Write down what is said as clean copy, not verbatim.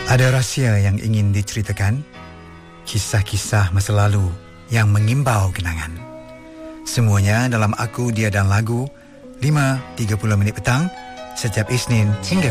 Ada rahsia yang ingin diceritakan, kisah-kisah masa lalu yang mengimbau kenangan. Semuanya dalam Aku, Dia dan Lagu, 5.30 petang, setiap Isnin hingga